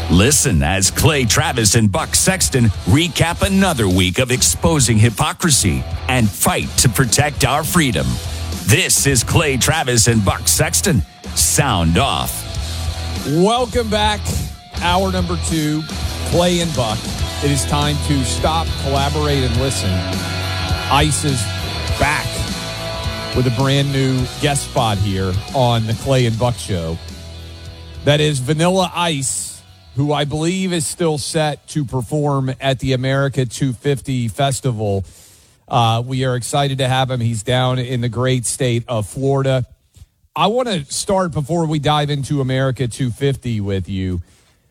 Listen as Clay Travis and Buck Sexton recap another week of exposing hypocrisy and fight to protect our freedom. This is Clay Travis and Buck Sexton. Sound off. Welcome back. Hour number 2, Clay and Buck. It is time to stop, collaborate, and listen. ICE is back with a brand new guest spot here on the Clay and Buck Show. That is Vanilla Ice, who I believe is still set to perform at the America 250 Festival. We are excited to have him. He's down in the great state of Florida. I want to start before we dive into America 250 with you.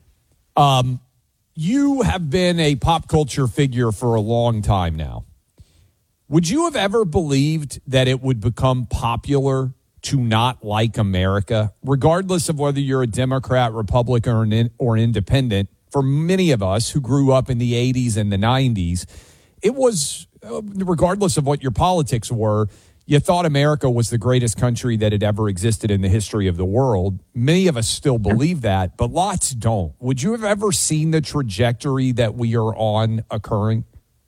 You have been a pop culture figure for a long time now. Would you have ever believed that it would become popular to not like America, regardless of whether you're a Democrat, Republican, or independent? For many of us who grew up in the 80s and the 90s, it was, regardless of what your politics were, you thought America was the greatest country that had ever existed in the history of the world. Many of us still believe that, but lots don't. Would you have ever seen the trajectory that we are on occurring?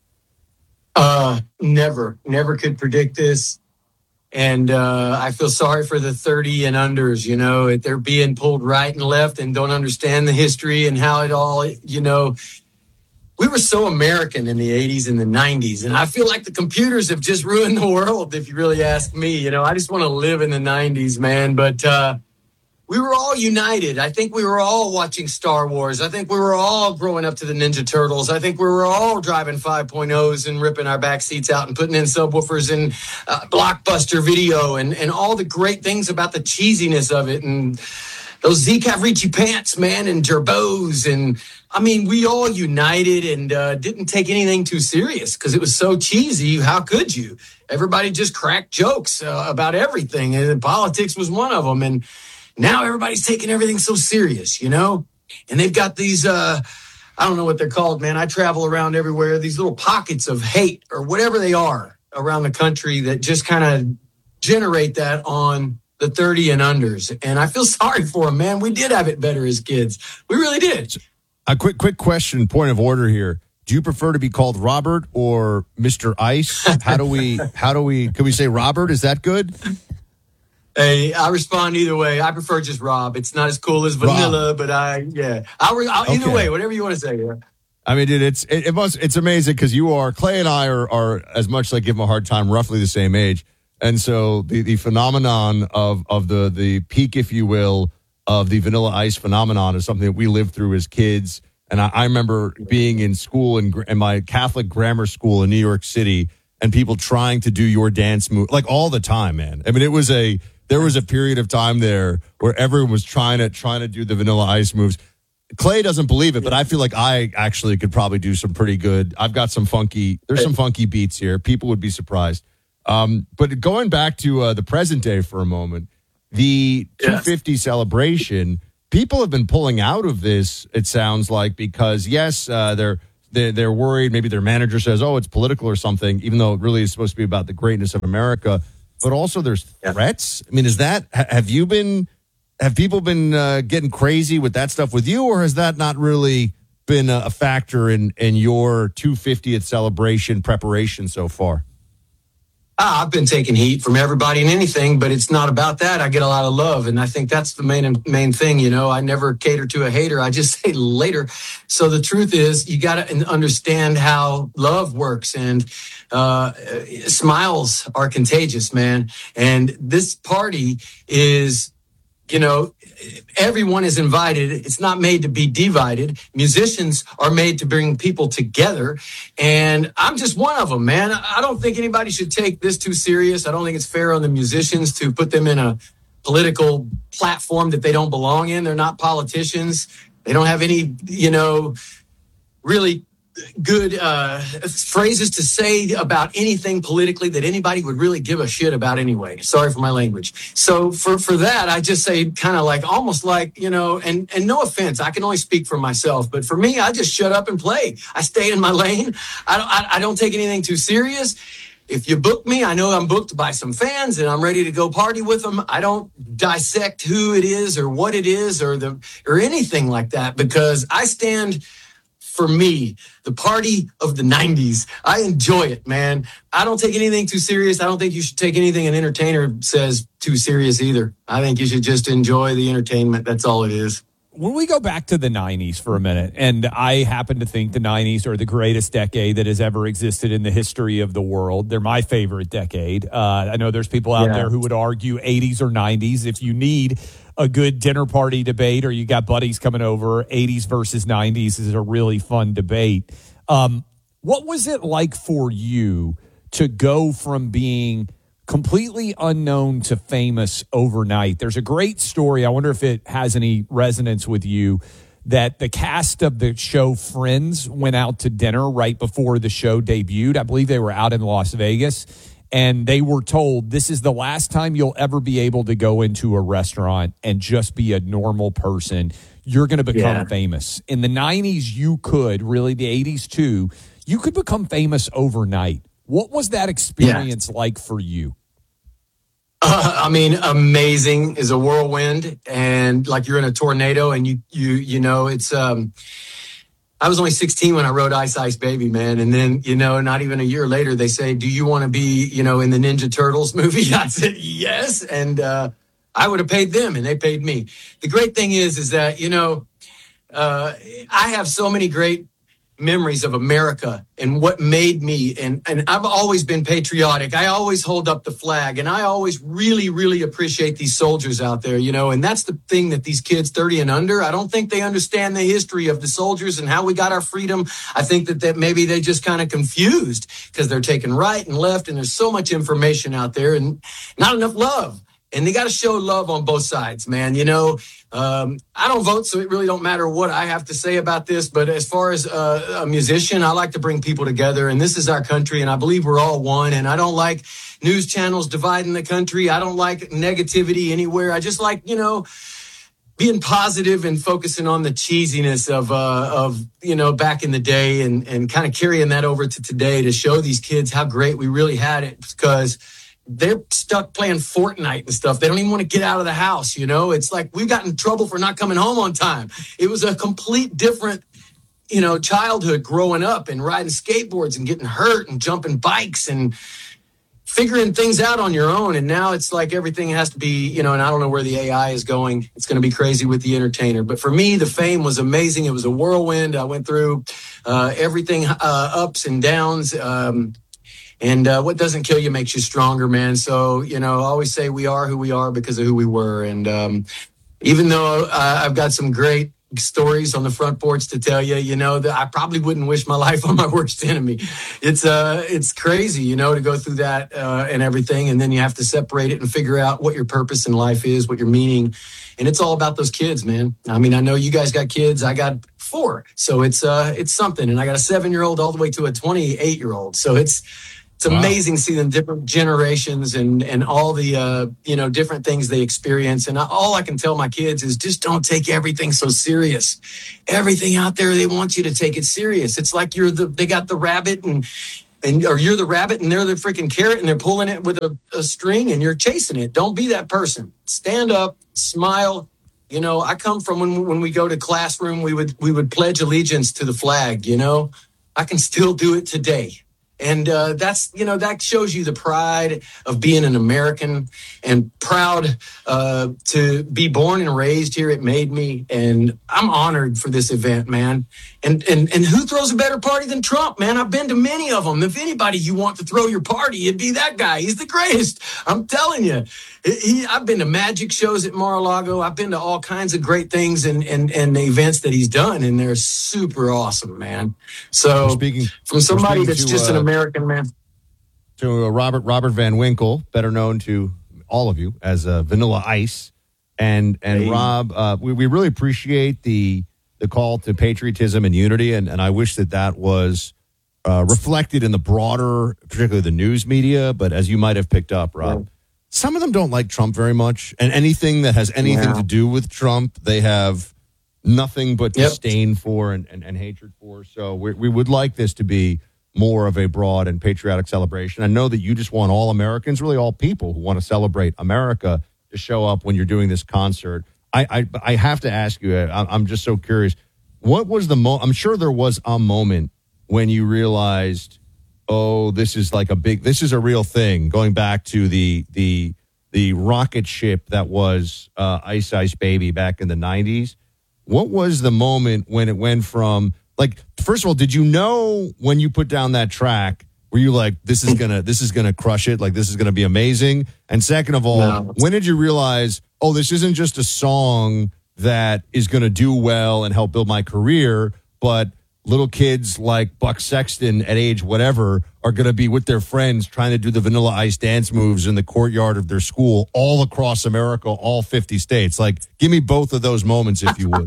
Never could predict this. And I feel sorry for the 30 and unders, you know, they're being pulled right and left and don't understand the history and how it all, you know, we were so American in the 80s and the 90s. And I feel like the computers have just ruined the world, if you really ask me. You know, I just want to live in the 90s, man. But we were all united. I think we were all watching Star Wars. I think we were all growing up to the Ninja Turtles. I think we were all driving 5.0s and ripping our back seats out and putting in subwoofers and Blockbuster video and all the great things about the cheesiness of it. And those Z Cavaricci pants, man, and Gerbos. And I mean, we all united and didn't take anything too serious because it was so cheesy. How could you? Everybody just cracked jokes about everything. And politics was one of them. And now everybody's taking everything so serious, you know? And they've got these, I don't know what they're called, man. I travel around everywhere. These little pockets of hate or whatever they are around the country that just kind of generate that on the 30 and unders. And I feel sorry for them, man. We did have it better as kids. We really did. A quick question, point of order here. Do you prefer to be called Robert or Mr. Ice? Can we say Robert? Is that good? Hey, I respond either way. I prefer just Rob. It's not as cool as Vanilla, Rob. But I'll either way, whatever you want to say. Yeah. I mean, dude, it's amazing because Clay and I are as much like give him a hard time, roughly the same age. And so the phenomenon of the peak, if you will, of the Vanilla Ice phenomenon is something that we lived through as kids. And I remember being in school in my Catholic grammar school in New York City and people trying to do your dance move like all the time, man. I mean, there was a period of time there where everyone was trying to do the Vanilla Ice moves. Clay doesn't believe it, but I feel like I actually could probably do some pretty good. I've got some funky beats here. People would be surprised. But going back to the present day for a moment, the 250 celebration, people have been pulling out of this, it sounds like, because yes, they're worried. Maybe their manager says, oh, it's political or something, even though it really is supposed to be about the greatness of America. But also there's threats. I mean, have people been getting crazy with that stuff with you, or has that not really been a factor in your 250th celebration preparation so far? I've been taking heat from everybody and anything, but it's not about that. I get a lot of love, and I think that's the main thing. You know, I never cater to a hater. I just say later. So the truth is, you got to understand how love works, and smiles are contagious, man. And this party is, you know, everyone is invited. It's not made to be divided. Musicians are made to bring people together. And I'm just one of them, man. I don't think anybody should take this too serious. I don't think it's fair on the musicians to put them in a political platform that they don't belong in. They're not politicians. They don't have any, you know, really good phrases to say about anything politically that anybody would really give a shit about anyway. Sorry for my language. So for that, I just say kind of like, almost like, you know, and no offense, I can only speak for myself, but for me, I just shut up and play. I stay in my lane. I don't take anything too serious. if you book me, I know I'm booked by some fans and I'm ready to go party with them. I don't dissect who it is or what it is or anything like that, because I stand for me, the party of the 90s. I enjoy it, man. I don't take anything too serious. I don't think you should take anything an entertainer says too serious either. I think you should just enjoy the entertainment. That's all it is. When we go back to the 90s for a minute, and I happen to think the 90s are the greatest decade that has ever existed in the history of the world. They're my favorite decade. I know there's people out there who would argue 80s or 90s. If you need a good dinner party debate or you got buddies coming over, 80s versus 90s is a really fun debate. What was it like for you to go from being completely unknown to famous overnight? There's a great story. I wonder if it has any resonance with you, that the cast of the show Friends went out to dinner right before the show debuted. I believe they were out in Las Vegas, and they were told, this is the last time you'll ever be able to go into a restaurant and just be a normal person. You're going to become famous. In the 90s, you could, really the 80s too, you could become famous overnight. What was that experience like for you? I mean, amazing is a whirlwind, and like you're in a tornado, and you know, it's, I was only 16 when I wrote Ice Ice Baby, man. And then, you know, not even a year later, they say, do you want to be, you know, in the Ninja Turtles movie? I said, yes. And, I would have paid them and they paid me. The great thing is that, you know, I have so many great memories of America and what made me, and I've always been patriotic. I always hold up the flag, and I always really, really appreciate these soldiers out there, you know, and that's the thing that these kids 30 and under, I don't think they understand the history of the soldiers and how we got our freedom. I think that maybe they just kind of confused because they're taking right and left, and there's so much information out there and not enough love. And they got to show love on both sides, man. You know, I don't vote, so it really don't matter what I have to say about this. But as far as a musician, I like to bring people together. And this is our country, and I believe we're all one. And I don't like news channels dividing the country. I don't like negativity anywhere. I just like, you know, being positive and focusing on the cheesiness of you know, back in the day, and kind of carrying that over to today to show these kids how great we really had it, because they're stuck playing Fortnite and stuff. They don't even want to get out of the house. You know, it's like we got in trouble for not coming home on time. It was a complete different, you know, childhood growing up and riding skateboards and getting hurt and jumping bikes and figuring things out on your own. And now it's like everything has to be, you know, and I don't know where the AI is going. It's going to be crazy with the entertainer. But for me, the fame was amazing. It was a whirlwind. I went through everything, ups and downs. And what doesn't kill you makes you stronger, man. So, you know, I always say we are who we are because of who we were. And even though I've got some great stories on the front porch to tell you, you know, that I probably wouldn't wish my life on my worst enemy. It's crazy, you know, to go through that and everything. And then you have to separate it and figure out what your purpose in life is, what your meaning. And it's all about those kids, man. I mean, I know you guys got kids. I got 4. So it's something. And I got a 7-year-old all the way to a 28-year-old. So it's amazing seeing different generations and all the, you know, different things they experience. And all I can tell my kids is just don't take everything so serious. Everything out there, they want you to take it serious. It's like they got the rabbit or you're the rabbit and they're the freaking carrot and they're pulling it with a string and you're chasing it. Don't be that person. Stand up, smile. You know, I come from when we go to classroom, we would pledge allegiance to the flag, you know. I can still do it today. And that's, you know, that shows you the pride of being an American and proud to be born and raised here. It made me, and I'm honored for this event, man. And who throws a better party than Trump, man? I've been to many of them. If anybody you want to throw your party, it'd be that guy. He's the greatest. I'm telling you. I've been to magic shows at Mar-a-Lago. I've been to all kinds of great things and the events that he's done, and they're super awesome, man. So from somebody that's just an American, man. To Robert Van Winkle, better known to all of you as Vanilla Ice. And hey. Rob, we really appreciate the call to patriotism and unity, and I wish that was reflected in the broader, particularly the news media. But as you might have picked up, Rob, some of them don't like Trump very much, and anything that has anything to do with Trump, they have nothing but disdain for and hatred for. So we would like this to be more of a broad and patriotic celebration. I know that you just want all Americans, really all people who want to celebrate America, to show up when you're doing this concert. I have to ask you, I'm just so curious, what was I'm sure there was a moment when you realized, oh, this is a real thing, going back to the rocket ship that was Ice Ice Baby back in the 90s. What was the moment when it went from, like, first of all, did you know when you put down that track, were you like, this is gonna crush it, like this is gonna be amazing? And second of all, when did you realize, oh, this isn't just a song that is gonna do well and help build my career, but little kids like Buck Sexton at age whatever are going to be with their friends trying to do the Vanilla Ice dance moves in the courtyard of their school all across America, all 50 states. Like, give me both of those moments, if you would.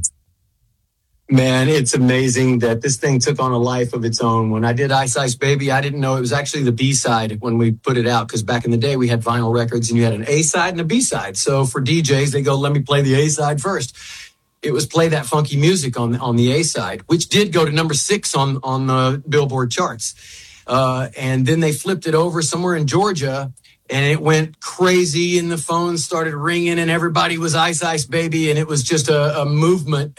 Man, it's amazing that this thing took on a life of its own. When I did Ice Ice Baby, I didn't know it was actually the B-side when we put it out, because back in the day we had vinyl records and you had an A-side and a B-side. So for DJs, they go, let me play the A-side first. It was Play That Funky Music on the A-side, which did go to number 6 on the Billboard charts. And then they flipped it over somewhere in Georgia, and it went crazy, and the phones started ringing, and everybody was Ice Ice Baby, and it was just a movement.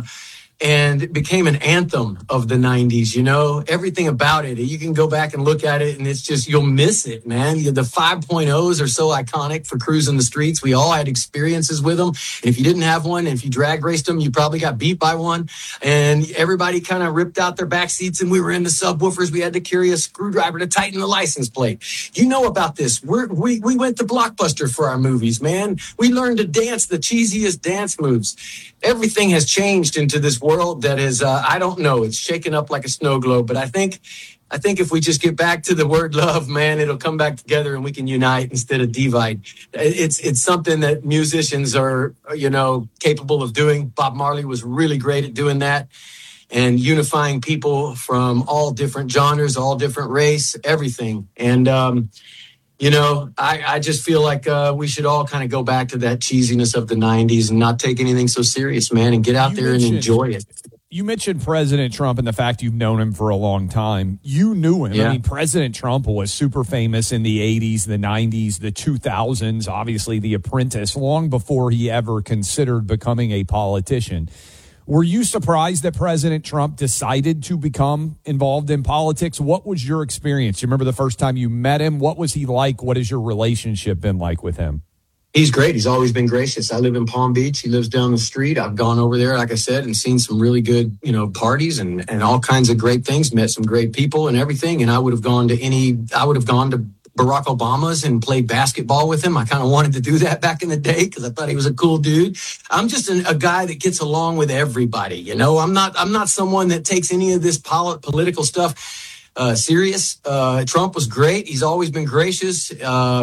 And it became an anthem of the 90s, you know, everything about it. You can go back and look at it, and it's just, you'll miss it, man. The 5.0s are so iconic for cruising the streets. We all had experiences with them. And if you didn't have one, and if you drag raced them, you probably got beat by one. And everybody kind of ripped out their back seats, and we were in the subwoofers. We had to carry a screwdriver to tighten the license plate. You know about this. We went to Blockbuster for our movies, man. We learned to dance the cheesiest dance moves. Everything has changed into this world that is, I don't know, it's shaken up like a snow globe. But I think if we just get back to the word love, man, it'll come back together and we can unite instead of divide. It's something that musicians are, you know, capable of doing. Bob Marley was really great at doing that and unifying people from all different genres, all different race, everything. And, you know, I just feel like we should all kind of go back to that cheesiness of the 90s and not take anything so serious, man, and get out there and enjoy it. You mentioned President Trump and the fact you've known him for a long time. You knew him. Yeah. I mean, President Trump was super famous in the 80s, the 90s, the 2000s, obviously The Apprentice, long before he ever considered becoming a politician. Were you surprised that President Trump decided to become involved in politics? What was your experience? You remember the first time you met him? What was he like? What has your relationship been like with him? He's great. He's always been gracious. I live in Palm Beach. He lives down the street. I've gone over there, like I said, and seen some really good, you know, parties and all kinds of great things, met some great people and everything. And I would have gone to Barack Obama's and played basketball with him. I kind of wanted to do that back in the day because I thought he was a cool dude. I'm just a guy that gets along with everybody. You know, I'm not someone that takes any of this political stuff serious. Trump was great. He's always been gracious. I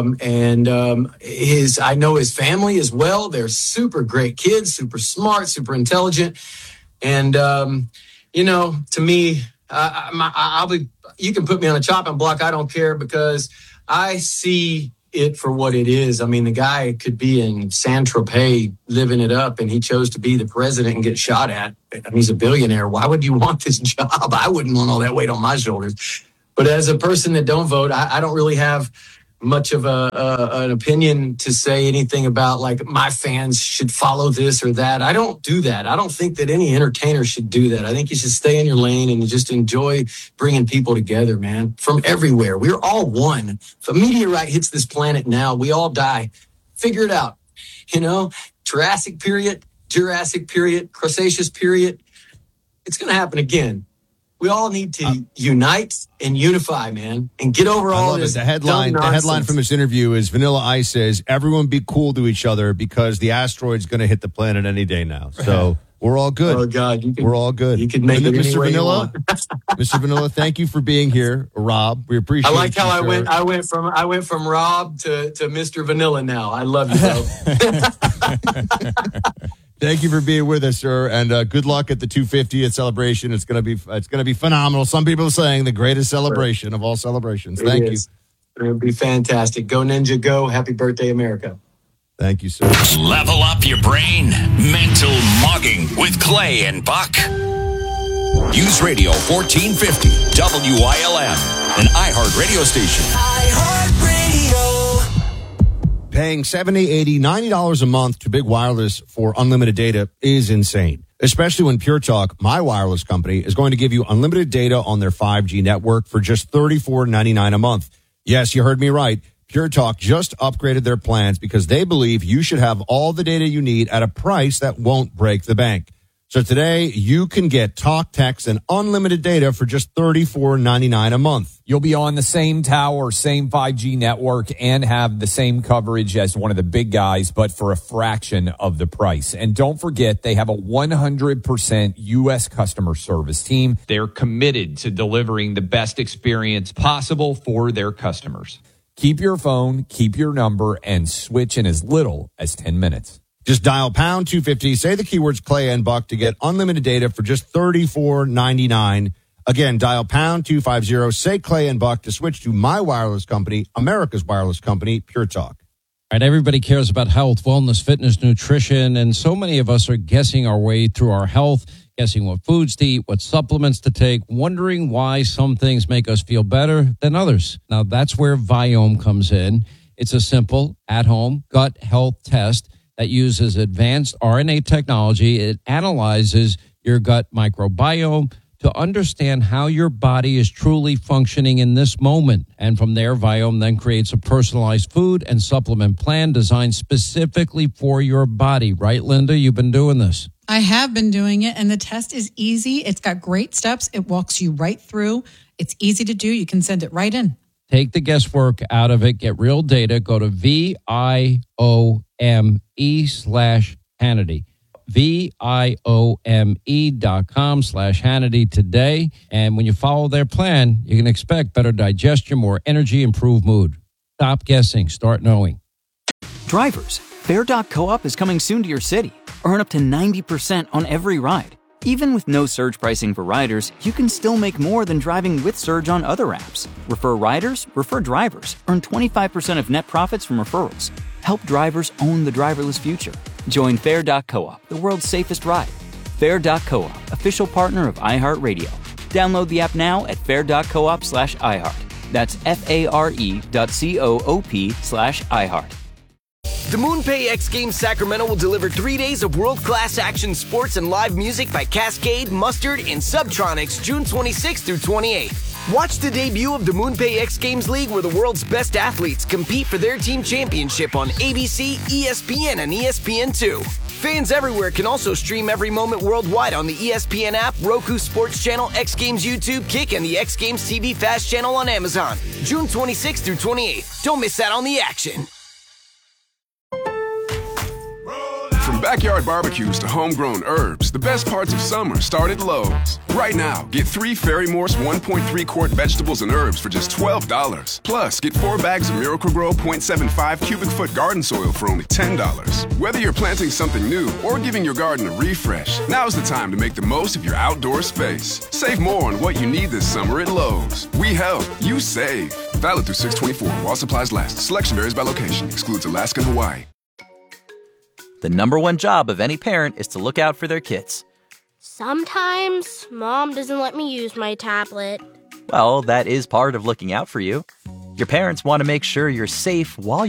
know his family as well. They're super great kids, super smart, super intelligent. And, you know, to me, you can put me on a chopping block. I don't care because I see it for what it is. I mean, the guy could be in Saint-Tropez living it up, and he chose to be the president and get shot at. I mean, he's a billionaire. Why would you want this job? I wouldn't want all that weight on my shoulders. But as a person that don't vote, I don't really have much of an opinion to say anything about, like, my fans should follow this or that. I don't do that. I don't think that any entertainer should do that. I think you should stay in your lane and just enjoy bringing people together, man, from everywhere. We're all one. If a meteorite hits this planet now, we all die. Figure it out. You know, Jurassic period, Cretaceous period. It's going to happen again. We all need to unite and unify, man, and get over all this. The headline from this interview is Vanilla Ice says, everyone be cool to each other because the asteroid's going to hit the planet any day now. So we're all good. Oh, God. We're all good. You can make it Mr. any Vanilla. Mr. Vanilla, thank you for being here. Rob, we appreciate it. I like how I went from Rob to Mr. Vanilla now. I love you, bro. Thank you for being with us, sir, and good luck at the 250th celebration. It's going to be phenomenal. Some people are saying the greatest celebration of all celebrations. Thank you. It'll be fantastic. Go Ninja, go! Happy birthday, America! Thank you, sir. Level up your brain. Mental mugging with Clay and Buck. Use Radio 1450, WILM, an iHeart radio station. Paying $70, $80, $90 a month to Big Wireless for unlimited data is insane, especially when Pure Talk, my wireless company, is going to give you unlimited data on their 5G network for just $34.99 a month. Yes, you heard me right. Pure Talk just upgraded their plans because they believe you should have all the data you need at a price that won't break the bank. So today, you can get talk, text, and unlimited data for just $34.99 a month. You'll be on the same tower, same 5G network, and have the same coverage as one of the big guys, but for a fraction of the price. And don't forget, they have a 100% U.S. customer service team. They're committed to delivering the best experience possible for their customers. Keep your phone, keep your number, and switch in as little as 10 minutes. Just dial pound 250, say the keywords Clay and Buck to get unlimited data for just $34.99. Again, dial pound 250, say Clay and Buck to switch to my wireless company, America's wireless company, Pure Talk. All right, everybody cares about health, wellness, fitness, nutrition, and so many of us are guessing our way through our health, guessing what foods to eat, what supplements to take, wondering why some things make us feel better than others. Now, that's where Viome comes in. It's a simple, at-home gut health test that uses advanced RNA technology. It analyzes your gut microbiome to understand how your body is truly functioning in this moment. And from there, Viome then creates a personalized food and supplement plan designed specifically for your body. Right, Linda? You've been doing this. I have been doing it, and the test is easy. It's got great steps. It walks you right through. It's easy to do. You can send it right in. Take the guesswork out of it. Get real data. Go to VIOME/Hannity. VIOME.com/Hannity today. And when you follow their plan, you can expect better digestion, more energy, improved mood. Stop guessing. Start knowing. Drivers, Fair.coop is coming soon to your city. Earn up to 90% on every ride. Even with no surge pricing for riders, you can still make more than driving with Surge on other apps. Refer riders, refer drivers. Earn 25% of net profits from referrals. Help drivers own the driverless future. Join Fair.coop, the world's safest ride. Fair.coop, official partner of iHeartRadio. Download the app now at fair.coop/iHeart. That's FARE.coop/iHeart. The MoonPay X Games Sacramento will deliver 3 days of world-class action sports and live music by Cascade, Mustard, and Subtronics June 26th through 28th. Watch the debut of the MoonPay X Games League where the world's best athletes compete for their team championship on ABC, ESPN, and ESPN2. Fans everywhere can also stream every moment worldwide on the ESPN app, Roku Sports Channel, X Games YouTube, Kick, and the X Games TV Fast Channel on Amazon. June 26th through 28th. Don't miss out on the action. From backyard barbecues to homegrown herbs, the best parts of summer start at Lowe's. Right now, get 3 Ferry Morse 1.3 quart vegetables and herbs for just $12. Plus, get 4 bags of Miracle-Gro 0.75 cubic foot garden soil for only $10. Whether you're planting something new or giving your garden a refresh, now's the time to make the most of your outdoor space. Save more on what you need this summer at Lowe's. We help, you save. Valid through 6/24 while supplies last. Selection varies by location. Excludes Alaska and Hawaii. The number one job of any parent is to look out for their kids. Sometimes Mom doesn't let me use my tablet. Well, that is part of looking out for you. Your parents want to make sure you're safe while